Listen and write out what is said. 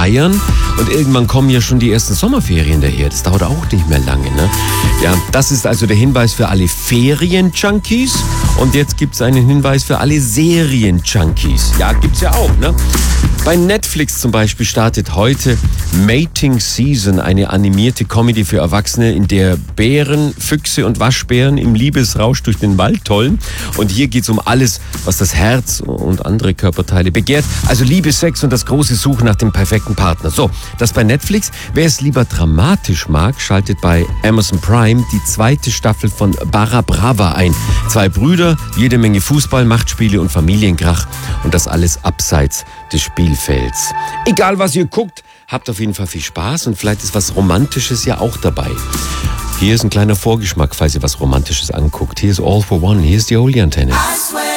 Bayern und irgendwann kommen ja schon die ersten Sommerferien daher. Das dauert auch nicht mehr lange, ne? Ja, das ist also der Hinweis für alle Ferien-Junkies und jetzt gibt's einen Hinweis für alle Serien-Junkies. Ja, gibt's ja auch, ne? Bei Netflix zum Beispiel startet heute Mating Season, eine animierte Comedy für Erwachsene, in der Bären, Füchse und Waschbären im Liebesrausch durch den Wald tollen. Und hier geht's um alles, was das Herz und andere Körperteile begehrt. Also Liebe, Sex und das große Suchen nach dem perfekten Partner. So, das bei Netflix. Wer es lieber dramatisch mag, schaltet bei Amazon Prime die 2. Staffel von Barra Brava ein. 2 Brüder, jede Menge Fußball, Machtspiele und Familienkrach. Und das alles abseits des Spielfelds. Egal, was ihr guckt, habt auf jeden Fall viel Spaß und vielleicht ist was Romantisches ja auch dabei. Hier ist ein kleiner Vorgeschmack, falls ihr was Romantisches anguckt. Hier ist All for One, hier ist die Holy Antenne.